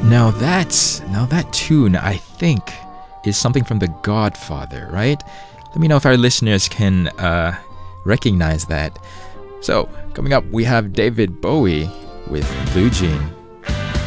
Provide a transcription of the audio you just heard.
Now that tune, I think, is something from The Godfather, right? Let me know if our listeners can recognize that. So, coming up, we have David Bowie with Blue Jean.